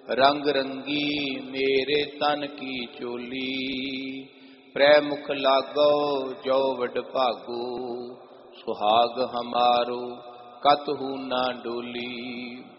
रंग रंगी मेरे तन की चोली। प्रै मुख लागो जो वड भागो, सुहाग हमारो कतहु ना डोली।